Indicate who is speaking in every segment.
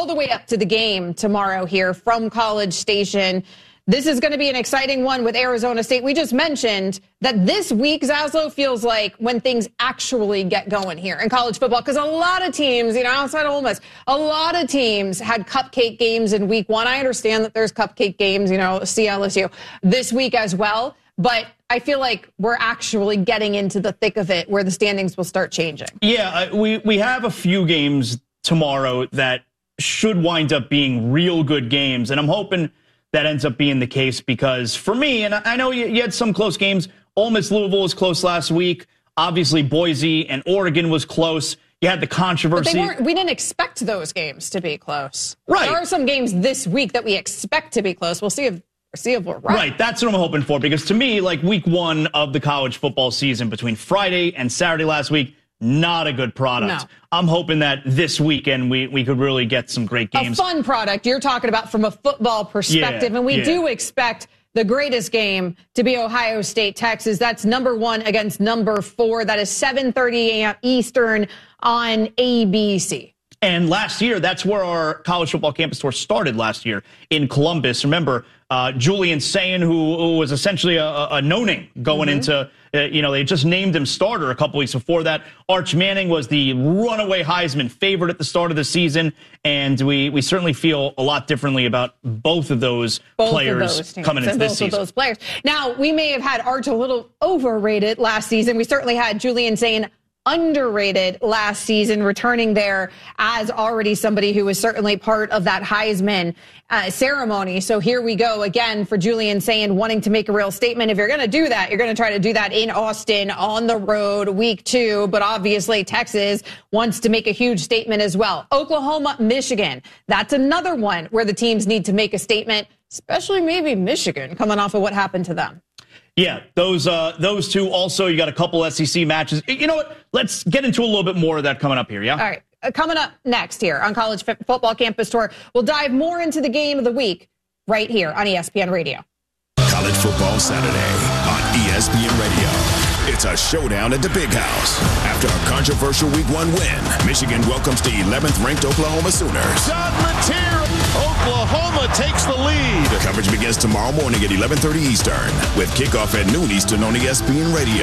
Speaker 1: the way up to the game tomorrow here from College Station. This is going to be an exciting one with Arizona State. We just mentioned that this week, Zaslow, feels like when things actually get going here in college football. Because a lot of teams, outside of Ole Miss, a lot of teams had cupcake games in week one. I understand that there's cupcake games, CLSU, this week as well. But I feel like we're actually getting into the thick of it where the standings will start changing. Yeah,
Speaker 2: we have a few games tomorrow that should wind up being real good games. And I'm hoping that ends up being the case because for me, and I know you had some close games. Ole Miss Louisville was close last week. Obviously, Boise and Oregon was close. You had the controversy.
Speaker 1: But we didn't expect those games to be close.
Speaker 2: Right.
Speaker 1: There are some games this week that we expect to be close. We'll see if we're right.
Speaker 2: Right. That's what I'm hoping for because to me, like week one of the college football season between Friday and Saturday last week, not a good product.
Speaker 1: No.
Speaker 2: I'm hoping that this weekend we could really get some great games.
Speaker 1: A fun product you're talking about from a football perspective. And we do expect the greatest game to be Ohio State, Texas. That's number 1 against number 4. That is 7:30 a.m. Eastern on ABC.
Speaker 2: And last year, that's where our college football campus tour started last year in Columbus. Remember, Julian Sayin, who was essentially a no-name going into, they just named him starter a couple weeks before that. Arch Manning was the runaway Heisman favorite at the start of the season. And we certainly feel a lot differently about both of those players coming into this season.
Speaker 1: Both of those players. Now, we may have had Arch a little overrated last season. We certainly had Julian Sayin underrated last season, returning there as already somebody who was certainly part of that Heisman ceremony. So here we go again for Julian Sayin wanting to make a real statement. If you're going to do that, you're going to try to do that in Austin on the road week 2. But obviously Texas wants to make a huge statement as well. Oklahoma, Michigan. That's another one where the teams need to make a statement, especially maybe Michigan coming off of what happened to them.
Speaker 2: Yeah, those two. Also, you got a couple SEC matches. You know what? Let's get into a little bit more of that coming up here, yeah?
Speaker 1: All right. Coming up next here on College Football Campus Tour, we'll dive more into the game of the week right here on ESPN Radio.
Speaker 3: College Football Saturday on ESPN Radio. It's a showdown at the Big House. After a controversial Week 1 win, Michigan welcomes the 11th-ranked Oklahoma Sooners.
Speaker 4: John Mateer, Oklahoma takes the lead.
Speaker 3: Coverage begins tomorrow morning at 11:30 Eastern with kickoff at noon Eastern on ESPN Radio.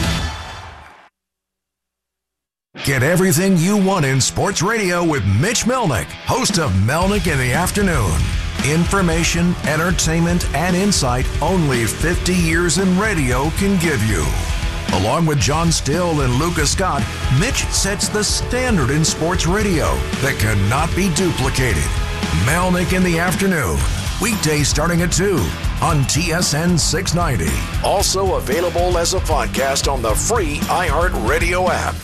Speaker 5: Get everything you want in sports radio with Mitch Melnick, host of Melnick in the Afternoon. Information, entertainment, and insight only 50 years in radio can give you. Along with John Still and Lucas Scott, Mitch sets the standard in sports radio that cannot be duplicated. Melnick in the Afternoon, weekdays starting at 2 on TSN 690. Also available as a podcast on the free iHeartRadio app.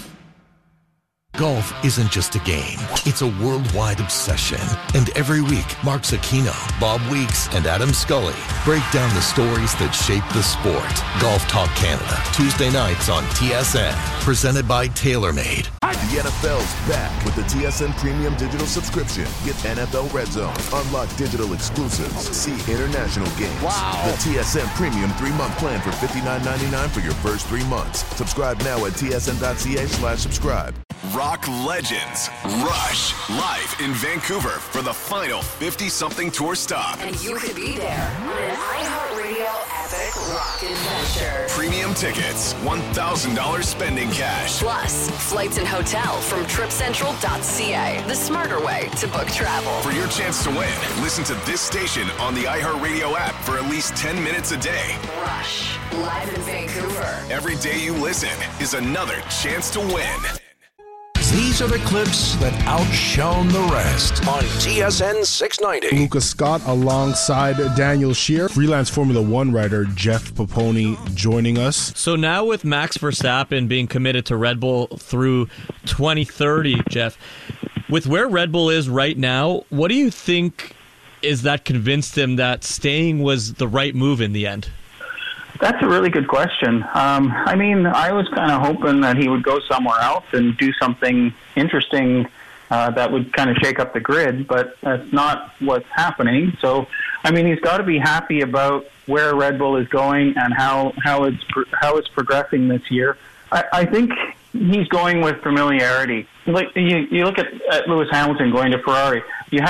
Speaker 6: Golf isn't just a game. It's a worldwide obsession. And every week, Mark Zecchino, Bob Weeks, and Adam Scully break down the stories that shape the sport. Golf Talk Canada, Tuesday nights on TSN. Presented by TaylorMade.
Speaker 3: The NFL's back with the TSN Premium Digital Subscription. Get NFL Red Zone, unlock digital exclusives, see international games.
Speaker 4: Wow.
Speaker 3: The TSN Premium 3-month plan for $59.99 for your first 3 months. Subscribe now at tsn.ca/subscribe.
Speaker 7: Rock legends Rush live in Vancouver for the final 50-something tour stop.
Speaker 8: And you could be there on an iHeartRadio epic rock adventure.
Speaker 7: Premium tickets, $1,000 spending cash.
Speaker 8: Plus, flights and hotel from tripcentral.ca. The smarter way to book travel.
Speaker 7: For your chance to win, listen to this station on the iHeartRadio app for at least 10 minutes a day.
Speaker 8: Rush, live in Vancouver.
Speaker 7: Every day you listen is another chance to win.
Speaker 5: These are the clips that outshone the rest on TSN 690.
Speaker 9: Lucas Scott alongside Daniel Scheer. Freelance Formula One rider Jeff Poponi joining us.
Speaker 10: So now with Max Verstappen being committed to Red Bull through 2030, Jeff, with where Red Bull is right now, what do you think is that convinced him that staying was the right move in the end?
Speaker 11: That's a really good question. I was kind of hoping that he would go somewhere else and do something interesting that would kind of shake up the grid, but that's not what's happening. So, he's got to be happy about where Red Bull is going and how it's progressing this year. I think he's going with familiarity. Like you look at Lewis Hamilton going to Ferrari. You